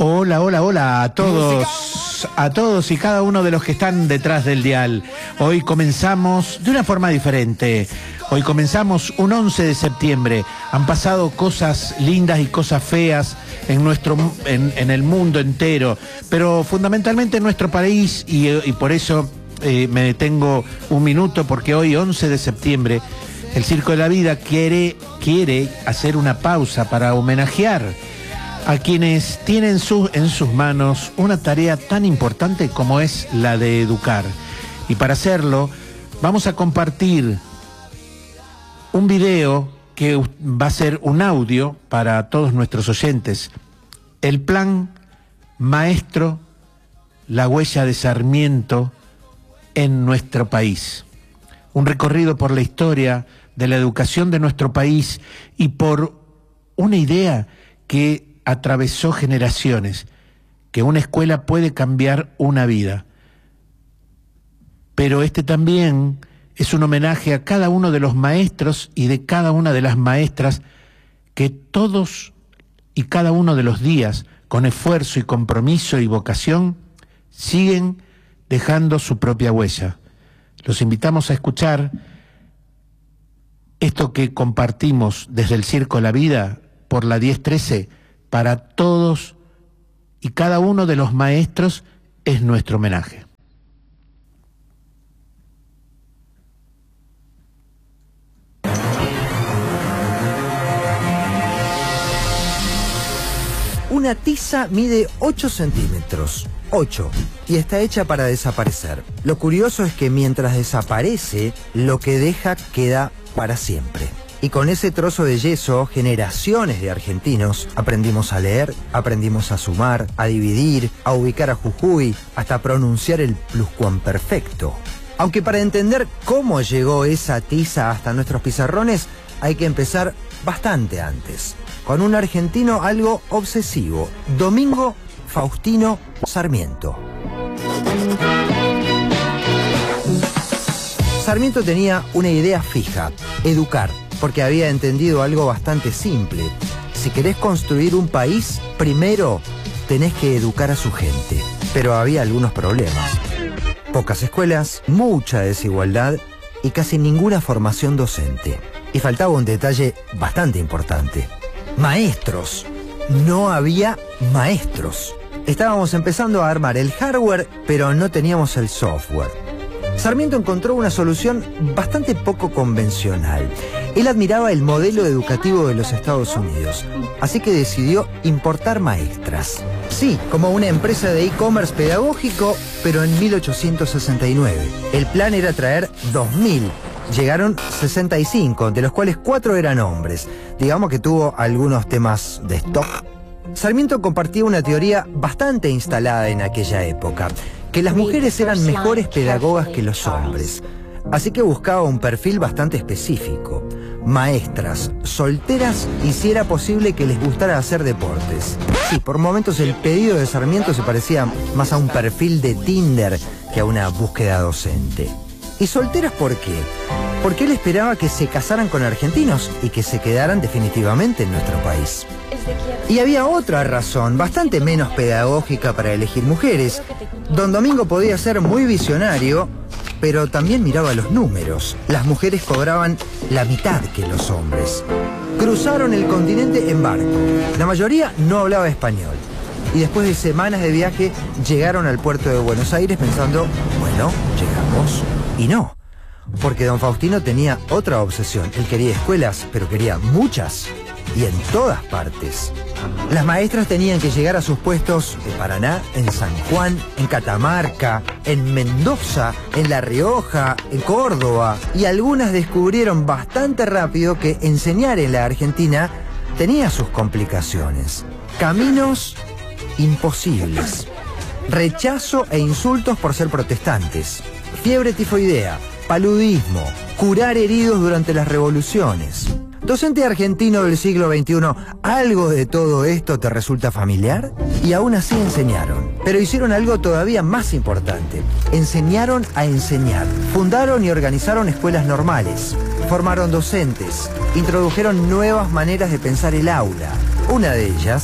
Hola, hola, hola a todos y cada uno de los que están detrás del dial. Hoy comenzamos de una forma diferente. Hoy comenzamos un 11 de septiembre. Han pasado cosas lindas y cosas feas en el mundo entero, pero fundamentalmente en nuestro país y por eso me detengo un minuto, porque hoy 11 de septiembre el Circo de la Vida quiere hacer una pausa para homenajear a quienes tienen en sus manos una tarea tan importante como es la de educar. Y para hacerlo vamos a compartir un video que va a ser un audio para todos nuestros oyentes. El plan maestro, la huella de Sarmiento en nuestro país. Un recorrido por la historia de la educación de nuestro país y por una idea que atravesó generaciones, que una escuela puede cambiar una vida. Pero este también es un homenaje a cada uno de los maestros y de cada una de las maestras que todos y cada uno de los días, con esfuerzo y compromiso y vocación, siguen dejando su propia huella. Los invitamos a escuchar esto que compartimos desde el Circo de la Vida por la 1013. Para todos y cada uno de los maestros es nuestro homenaje. Una tiza mide 8 centímetros. 8. Y está hecha para desaparecer. Lo curioso es que mientras desaparece, lo que deja queda para siempre. Y con ese trozo de yeso, generaciones de argentinos aprendimos a leer, aprendimos a sumar, a dividir, a ubicar a Jujuy, hasta pronunciar el pluscuamperfecto. Aunque para entender cómo llegó esa tiza hasta nuestros pizarrones, hay que empezar bastante antes. Con un argentino algo obsesivo, Domingo Faustino Sarmiento. Sarmiento tenía una idea fija: educar. Porque había entendido algo bastante simple. Si querés construir un país, primero tenés que educar a su gente. Pero había algunos problemas. Pocas escuelas, mucha desigualdad y casi ninguna formación docente. Y faltaba un detalle bastante importante: maestros. No había maestros. Estábamos empezando a armar el hardware, pero no teníamos el software. Sarmiento encontró una solución bastante poco convencional. Él admiraba el modelo educativo de los Estados Unidos, así que decidió importar maestras. Sí, como una empresa de e-commerce pedagógico, pero en 1869. El plan era traer 2000. Llegaron 65, de los cuales 4 eran hombres. Digamos que tuvo algunos temas de stock. Sarmiento compartía una teoría bastante instalada en aquella época: que las mujeres eran mejores pedagogas que los hombres. Así que buscaba un perfil bastante específico: maestras solteras y, si era posible, que les gustara hacer deportes. Sí, por momentos el pedido de Sarmiento se parecía más a un perfil de Tinder que a una búsqueda docente. ¿Y solteras por qué? Porque él esperaba que se casaran con argentinos y que se quedaran definitivamente en nuestro país. Y había otra razón, bastante menos pedagógica, para elegir mujeres. Don Domingo podía ser muy visionario, pero también miraba los números. Las mujeres cobraban la mitad que los hombres. Cruzaron el continente en barco. La mayoría no hablaba español. Y después de semanas de viaje, llegaron al puerto de Buenos Aires pensando: bueno, llegamos. Y no, porque don Faustino tenía otra obsesión. Él quería escuelas, pero quería muchas. Y en todas partes. Las maestras tenían que llegar a sus puestos en Paraná, en San Juan, en Catamarca, en Mendoza, en La Rioja, en Córdoba. Y algunas descubrieron bastante rápido que enseñar en la Argentina tenía sus complicaciones. Caminos imposibles. Rechazo e insultos por ser protestantes. Fiebre tifoidea, paludismo, curar heridos durante las revoluciones. Docente argentino del siglo XXI, ¿algo de todo esto te resulta familiar? Y aún así enseñaron. Pero hicieron algo todavía más importante: enseñaron a enseñar. Fundaron y organizaron escuelas normales. Formaron docentes. Introdujeron nuevas maneras de pensar el aula. Una de ellas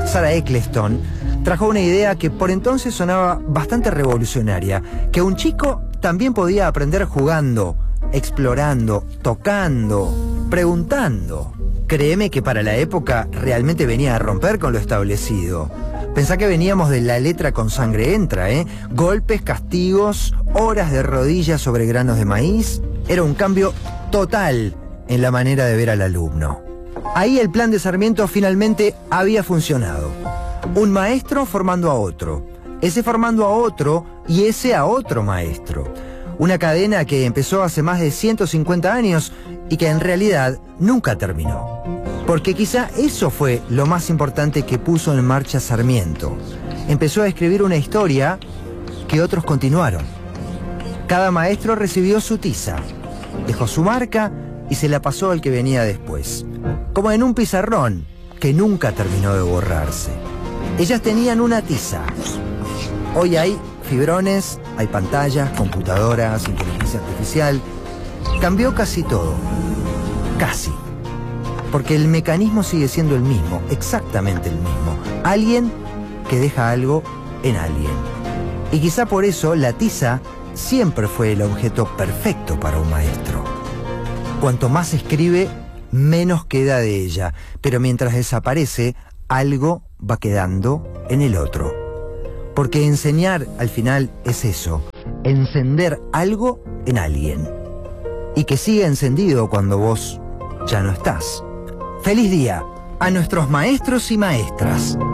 Sarah Eccleston, trajo una idea que por entonces sonaba bastante revolucionaria, que un chico también podía aprender jugando, explorando, tocando, preguntando. Créeme que para la época realmente venía a romper con lo establecido. Pensá que veníamos de la letra con sangre entra, ¿eh? Golpes, castigos, horas de rodillas sobre granos de maíz. Era un cambio total en la manera de ver al alumno. Ahí el plan de Sarmiento finalmente había funcionado. Un maestro formando a otro, ese formando a otro y ese a otro maestro. Una cadena que empezó hace más de 150 años y que en realidad nunca terminó. Porque quizá eso fue lo más importante que puso en marcha Sarmiento. Empezó a escribir una historia que otros continuaron. Cada maestro recibió su tiza, dejó su marca y se la pasó al que venía después. Como en un pizarrón que nunca terminó de borrarse. Ellas tenían una tiza. Hoy hay fibrones, hay pantallas, computadoras, inteligencia artificial. Cambió casi todo. Casi. Porque el mecanismo sigue siendo el mismo, exactamente el mismo. Alguien que deja algo en alguien. Y quizá por eso la tiza siempre fue el objeto perfecto para un maestro. Cuanto más escribe, menos queda de ella. Pero mientras desaparece, algo va quedando en el otro. Porque enseñar al final es eso, encender algo en alguien. Y que siga encendido cuando vos ya no estás. ¡Feliz día a nuestros maestros y maestras!